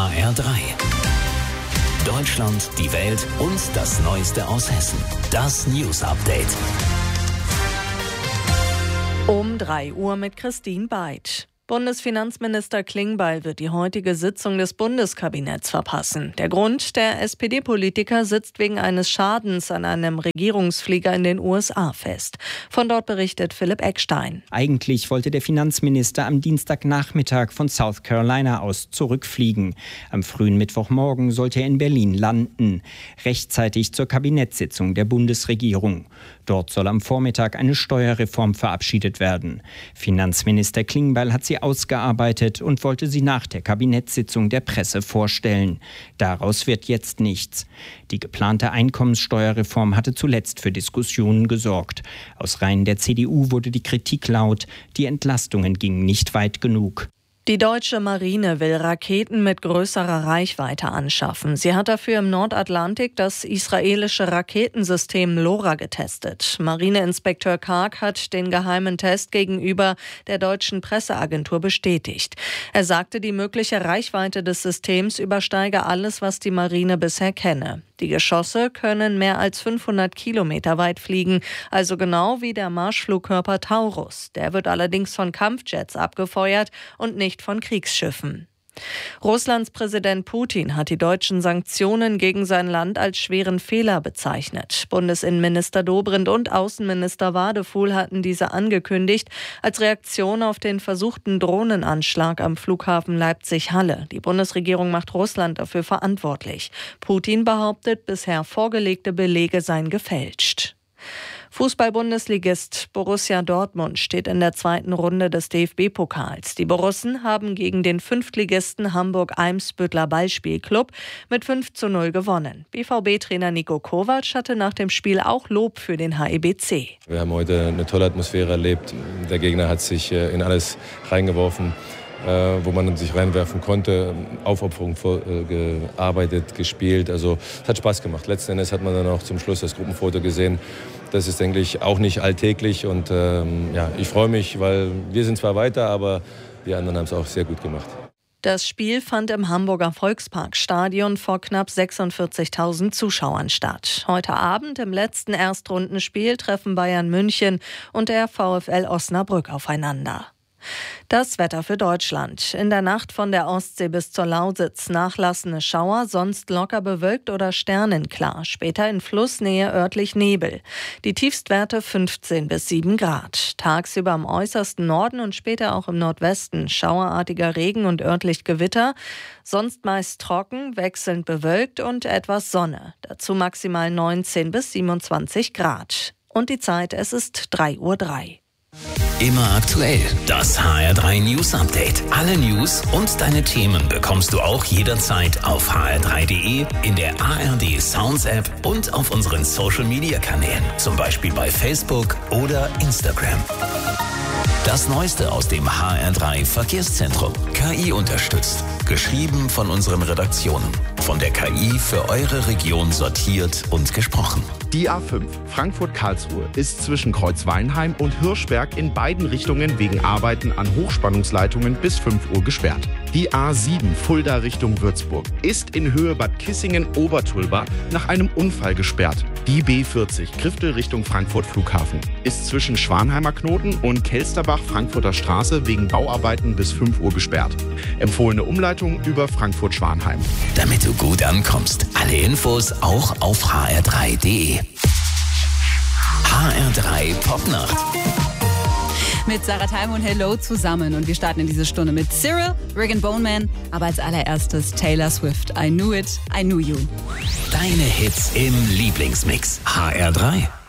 HR3. Deutschland, die Welt und das Neueste aus Hessen. Das News Update. Um 3 Uhr mit Christine Beitsch. Bundesfinanzminister Klingbeil wird die heutige Sitzung des Bundeskabinetts verpassen. Der Grund: der SPD-Politiker sitzt wegen eines Schadens an einem Regierungsflieger in den USA fest. Von dort berichtet Philipp Eckstein. Eigentlich wollte der Finanzminister am Dienstagnachmittag von South Carolina aus zurückfliegen. Am frühen Mittwochmorgen sollte er in Berlin landen, rechtzeitig zur Kabinettssitzung der Bundesregierung. Dort soll am Vormittag eine Steuerreform verabschiedet werden. Finanzminister Klingbeil hat sie ausgearbeitet und wollte sie nach der Kabinettssitzung der Presse vorstellen. Daraus wird jetzt nichts. Die geplante Einkommenssteuerreform hatte zuletzt für Diskussionen gesorgt. Aus Reihen der CDU wurde die Kritik laut, die Entlastungen gingen nicht weit genug. Die deutsche Marine will Raketen mit größerer Reichweite anschaffen. Sie hat dafür im Nordatlantik das israelische Raketensystem LoRa getestet. Marineinspekteur Karg hat den geheimen Test gegenüber der deutschen Presseagentur bestätigt. Er sagte, die mögliche Reichweite des Systems übersteige alles, was die Marine bisher kenne. Die Geschosse können mehr als 500 Kilometer weit fliegen, also genau wie der Marschflugkörper Taurus. Der wird allerdings von Kampfjets abgefeuert und nicht von Kriegsschiffen. Russlands Präsident Putin hat die deutschen Sanktionen gegen sein Land als schweren Fehler bezeichnet. Bundesinnenminister Dobrindt und Außenminister Wadefuhl hatten diese angekündigt als Reaktion auf den versuchten Drohnenanschlag am Flughafen Leipzig-Halle. Die Bundesregierung macht Russland dafür verantwortlich. Putin behauptet, bisher vorgelegte Belege seien gefälscht. Fußball-Bundesligist Borussia Dortmund steht in der zweiten Runde des DFB-Pokals. Die Borussen haben gegen den Fünftligisten Hamburg-Eimsbüttler Ballspielclub mit 5:0 gewonnen. BVB-Trainer Niko Kovac hatte nach dem Spiel auch Lob für den HEBC. Wir haben heute eine tolle Atmosphäre erlebt. Der Gegner hat sich in alles reingeworfen, wo man sich reinwerfen konnte, Aufopferung gearbeitet, gespielt. Also es hat Spaß gemacht. Letzten Endes hat man dann auch zum Schluss das Gruppenfoto gesehen. Das ist eigentlich auch nicht alltäglich und ich freue mich, weil wir sind zwar weiter, aber die anderen haben es auch sehr gut gemacht. Das Spiel fand im Hamburger Volksparkstadion vor knapp 46.000 Zuschauern statt. Heute Abend im letzten Erstrundenspiel treffen Bayern München und der VfL Osnabrück aufeinander. Das Wetter für Deutschland. In der Nacht von der Ostsee bis zur Lausitz nachlassende Schauer, sonst locker bewölkt oder sternenklar. Später in Flussnähe örtlich Nebel. Die Tiefstwerte 15 bis 7 Grad. Tagsüber im äußersten Norden und später auch im Nordwesten schauerartiger Regen und örtlich Gewitter. Sonst meist trocken, wechselnd bewölkt und etwas Sonne. Dazu maximal 19 bis 27 Grad. Und die Zeit, es ist 3:03 Uhr. Immer aktuell. Das HR3 News Update. Alle News und deine Themen bekommst du auch jederzeit auf hr3.de, in der ARD Sounds App und auf unseren Social Media Kanälen. Zum Beispiel bei Facebook oder Instagram. Das Neueste aus dem HR3 Verkehrszentrum. KI unterstützt. Geschrieben von unseren Redaktionen. Von der KI für eure Region sortiert und gesprochen. Die A5 Frankfurt-Karlsruhe ist zwischen Kreuzweinheim und Hirschberg in beiden Richtungen wegen Arbeiten an Hochspannungsleitungen bis 5 Uhr gesperrt. Die A7 Fulda Richtung Würzburg ist in Höhe Bad Kissingen-Obertulba nach einem Unfall gesperrt. Die B40 Griftel Richtung Frankfurt Flughafen ist zwischen Schwanheimer Knoten und Kelsterbach-Frankfurter Straße wegen Bauarbeiten bis 5 Uhr gesperrt. Empfohlene Umleitung über Frankfurt-Schwanheim. Damit du gut ankommst. Alle Infos auch auf hr3.de. HR3 Popnacht. Mit Sarah Time und Hello zusammen. Und wir starten in diese Stunde mit Cyril, Rick and Bone Man, aber als allererstes Taylor Swift. I Knew It, I Knew You. Deine Hits im Lieblingsmix. HR3.